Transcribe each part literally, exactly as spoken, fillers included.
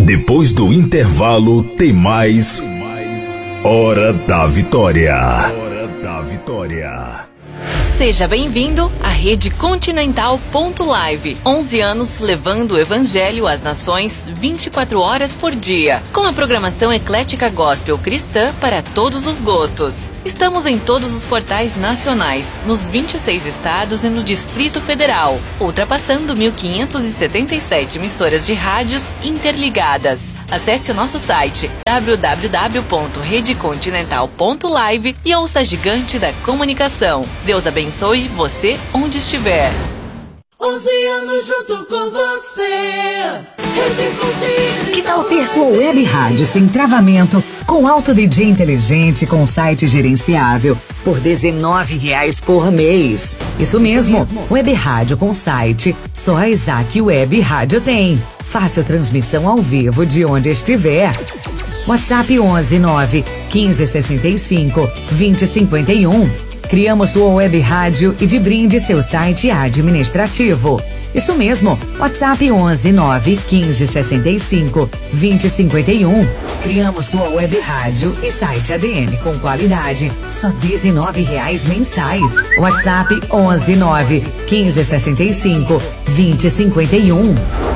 Depois do intervalo tem mais Hora da Vitória. Hora da Vitória. Seja bem-vindo à Rede Continental ponto live. onze anos levando o Evangelho às nações vinte e quatro horas por dia. Com a programação eclética gospel cristã para todos os gostos. Estamos em todos os portais nacionais, nos vinte e seis estados e no Distrito Federal, ultrapassando mil quinhentas e setenta e sete emissoras de rádios interligadas. Acesse o nosso site w w w ponto rede continental ponto live e ouça a gigante da comunicação. Deus abençoe você onde estiver. onze anos junto com você. Rede Continental. Que tal ter sua web rádio sem travamento, com alto D J inteligente, com site gerenciável, por dezenove reais por mês? Isso mesmo, Isso mesmo. Web rádio com site, só a Isaac Web Rádio tem. Fácil transmissão ao vivo de onde estiver. WhatsApp onze nove quinze sessenta e cinco vinte cinquenta e um. Criamos sua web rádio e de brinde seu site administrativo. Isso mesmo, WhatsApp onze nove quinze sessenta e cinco vinte cinquenta e um. Criamos sua web rádio e site A D M com qualidade, só dezenove reais mensais. WhatsApp onze nove quinze sessenta e cinco vinte cinquenta e um.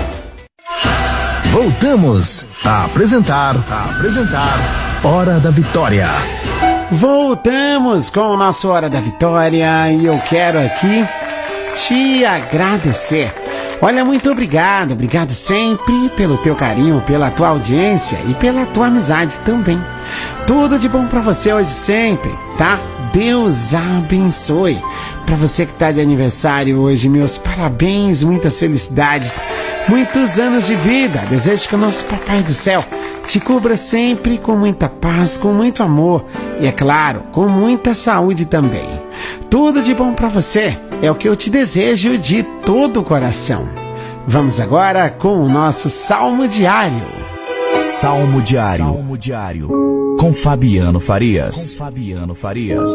Voltamos a apresentar, a apresentar Hora da Vitória. Voltamos com o nosso Hora da Vitória e eu quero aqui te agradecer. Olha, muito obrigado, obrigado sempre pelo teu carinho, pela tua audiência e pela tua amizade também. Tudo de bom pra você hoje sempre, tá? Deus abençoe. Pra você que tá de aniversário hoje, meus parabéns, muitas felicidades, muitos anos de vida. Desejo que o nosso Papai do Céu te cubra sempre com muita paz, com muito amor e, é claro, com muita saúde também. Tudo de bom pra você é o que eu te desejo de todo o coração. Vamos agora com o nosso Salmo Diário. Salmo Diário. Salmo Diário. Com Fabiano Farias. Com Fabiano Farias.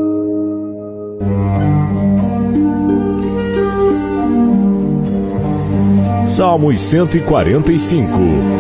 Salmos cento e quarenta e cinco.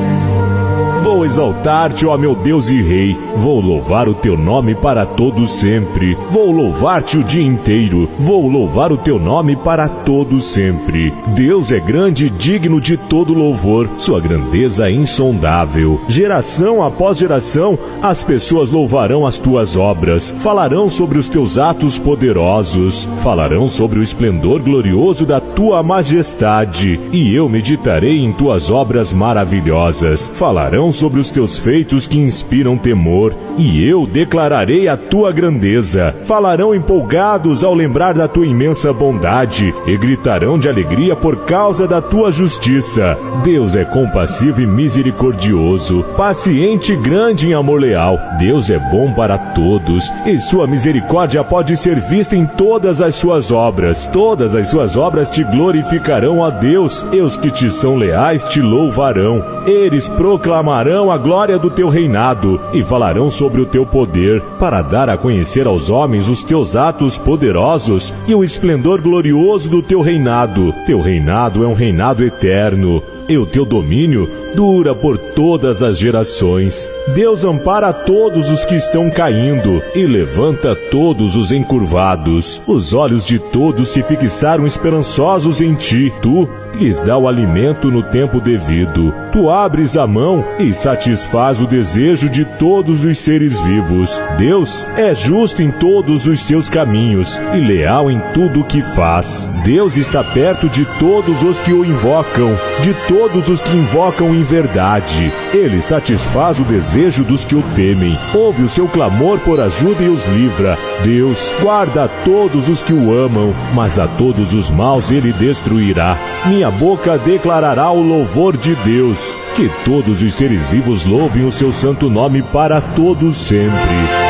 Vou exaltar-te, ó meu Deus e Rei, vou louvar o teu nome para todo sempre. Vou louvar-te o dia inteiro, vou louvar o teu nome para todo sempre. Deus é grande e digno de todo louvor, sua grandeza é insondável. Geração após geração, as pessoas louvarão as tuas obras, falarão sobre os teus atos poderosos, falarão sobre o esplendor glorioso da tua majestade, e eu meditarei em tuas obras maravilhosas. Falarão sobre os teus feitos que inspiram temor, e eu declararei a tua grandeza. Falarão empolgados ao lembrar da tua imensa bondade, e gritarão de alegria por causa da tua justiça. Deus é compassivo e misericordioso, paciente e grande em amor leal. Deus é bom para todos, e sua misericórdia pode ser vista em todas as suas obras. Todas as suas obras te glorificarão, ó Deus, e os que te são leais te louvarão. Eles proclamarão a glória do teu reinado e falarão sobre o teu poder, para dar a conhecer aos homens os teus atos poderosos e o esplendor glorioso do teu reinado. Teu reinado é um reinado eterno, e o teu domínio dura por todas as gerações. Deus ampara todos os que estão caindo e levanta todos os encurvados. Os olhos de todos se fixaram esperançosos em ti. Tu lhes dá o alimento no tempo devido. Tu abres a mão e satisfaz o desejo de todos os seres vivos. Deus é justo em todos os seus caminhos e leal em tudo o que faz. Deus está perto de todos os que o invocam, de todos os que invocam em verdade. Ele satisfaz o desejo dos que o temem. Ouve o seu clamor por ajuda e os livra. Deus guarda a todos os que o amam, mas a todos os maus ele destruirá. Minha boca declarará o louvor de Deus. Que todos os seres vivos louvem o seu santo nome para todos sempre.